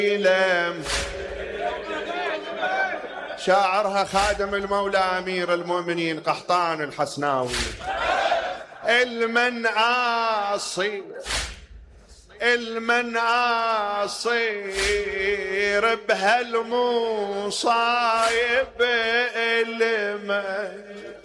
شاعرها خادم المولى أمير المؤمنين قحطان الحسناوي. المنعاصي المنعاصير بهالمصايب